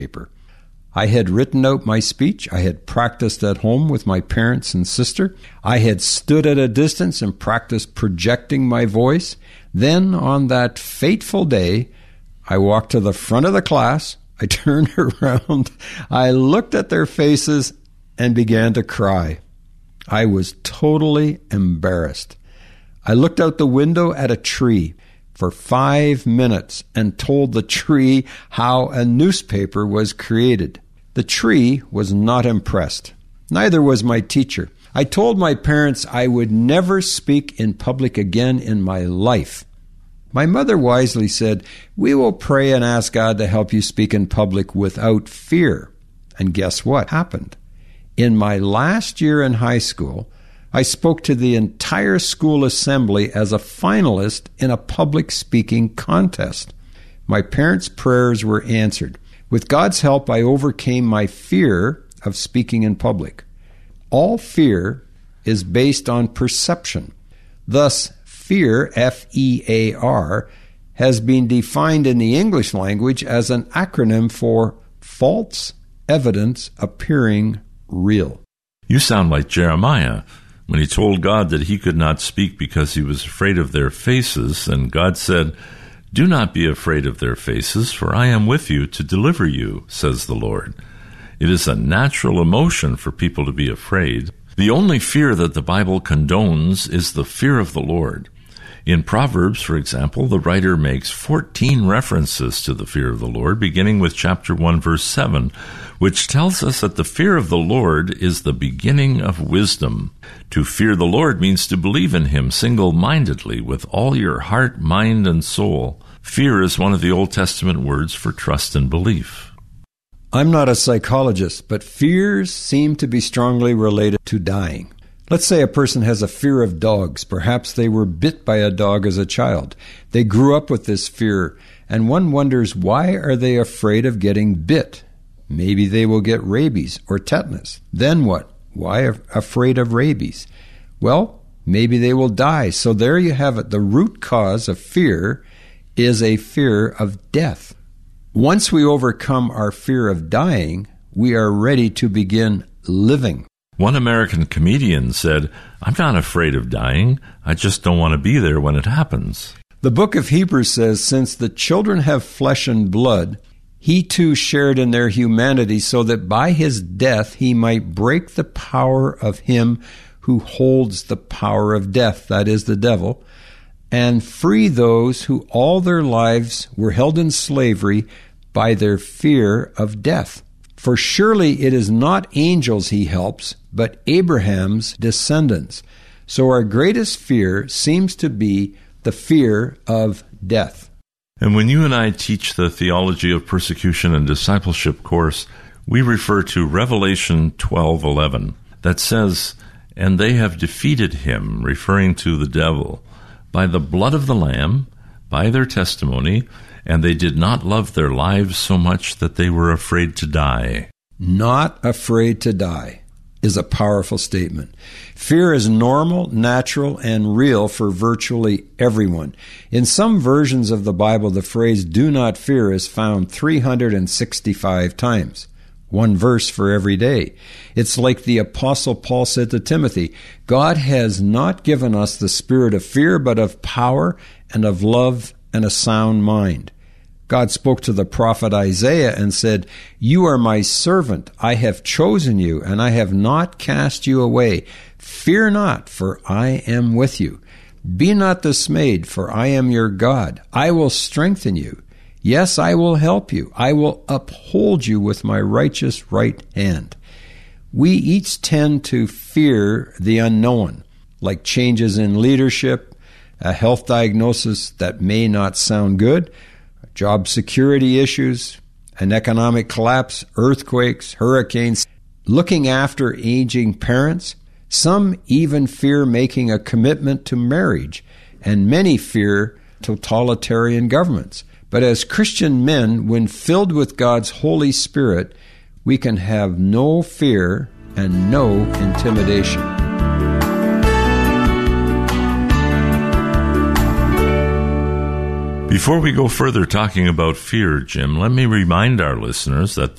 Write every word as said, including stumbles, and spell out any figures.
paper. I had written out my speech. I had practiced at home with my parents and sister. I had stood at a distance and practiced projecting my voice. Then, on that fateful day, I walked to the front of the class. I turned around. I looked at their faces and began to cry. I was totally embarrassed. I looked out the window at a tree for five minutes and told the tree how a newspaper was created. The tree was not impressed. Neither was my teacher. I told my parents I would never speak in public again in my life. My mother wisely said, "We will pray and ask God to help you speak in public without fear." And guess what happened? In my last year in high school, I spoke to the entire school assembly as a finalist in a public speaking contest. My parents' prayers were answered. With God's help, I overcame my fear of speaking in public. All fear is based on perception. Thus, fear, F E A R, has been defined in the English language as an acronym for false evidence appearing real. You sound like Jeremiah when he told God that he could not speak because he was afraid of their faces, and God said, "Do not be afraid of their faces, for I am with you to deliver you, says the Lord." It is a natural emotion for people to be afraid. The only fear that the Bible condones is the fear of the Lord. In Proverbs, for example, the writer makes fourteen references to the fear of the Lord, beginning with chapter one, verse seven, which tells us that the fear of the Lord is the beginning of wisdom. To fear the Lord means to believe in him single-mindedly with all your heart, mind, and soul. Fear is one of the Old Testament words for trust and belief. I'm not a psychologist, but fears seem to be strongly related to dying. Let's say a person has a fear of dogs. Perhaps they were bit by a dog as a child. They grew up with this fear, and one wonders, why are they afraid of getting bit? Maybe they will get rabies or tetanus. Then what? Why are afraid of rabies? Well, maybe they will die. So there you have it. The root cause of fear is a fear of death. Once we overcome our fear of dying, we are ready to begin living. One American comedian said, "I'm not afraid of dying. I just don't want to be there when it happens." The book of Hebrews says, "Since the children have flesh and blood, he too shared in their humanity, so that by his death he might break the power of him who holds the power of death," that is the devil, "and free those who all their lives were held in slavery by their fear of death. For surely it is not angels he helps, but Abraham's descendants." So our greatest fear seems to be the fear of death. And when you and I teach the Theology of Persecution and Discipleship course, we refer to Revelation twelve eleven that says, "And they have defeated him," referring to the devil, "by the blood of the Lamb, by their testimony, and they did not love their lives so much that they were afraid to die." Not afraid to die is a powerful statement. Fear is normal, natural, and real for virtually everyone. In some versions of the Bible, the phrase "do not fear" is found three hundred sixty-five times. One verse for every day. It's like the Apostle Paul said to Timothy, "God has not given us the spirit of fear, but of power and of love and a sound mind." God spoke to the prophet Isaiah and said, "You are my servant. I have chosen you, and I have not cast you away. Fear not, for I am with you. Be not dismayed, for I am your God. I will strengthen you. Yes, I will help you. I will uphold you with my righteous right hand." We each tend to fear the unknown, like changes in leadership, a health diagnosis that may not sound good, job security issues, an economic collapse, earthquakes, hurricanes, looking after aging parents. Some even fear making a commitment to marriage, and many fear totalitarian governments. But as Christian men, when filled with God's Holy Spirit, we can have no fear and no intimidation. Before we go further talking about fear, Jim, let me remind our listeners that